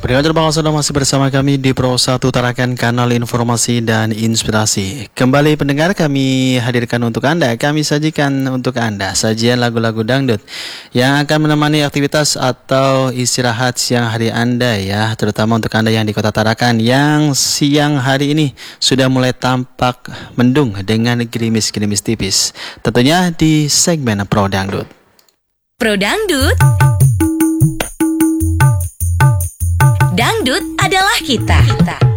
Pendengar Bang sudah masih bersama kami di Pro 1 Tarakan Kanal Informasi dan Inspirasi. Kembali pendengar, kami hadirkan untuk Anda, kami sajikan untuk Anda sajian lagu-lagu dangdut yang akan menemani aktivitas atau istirahat siang hari Anda ya, terutama untuk Anda yang di Kota Tarakan yang siang hari ini sudah mulai tampak mendung dengan gerimis-gerimis tipis. Tentunya di segmen Pro Dangdut. Pro Dangdut. Dangdut adalah kita.